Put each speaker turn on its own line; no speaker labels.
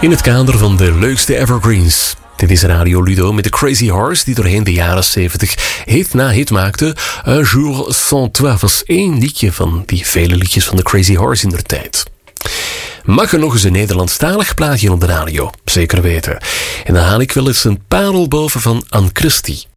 In het kader van de leukste evergreens. Dit is Radio Ludo met de Crazy Horse die doorheen de jaren 70 hit na hit maakte. Un jour sans toi was één liedje van die vele liedjes van de Crazy Horse in der tijd. Mag er nog eens een Nederlandstalig plaatje op de radio? Zeker weten. En dan haal ik wel eens een parel boven van Anne Christie.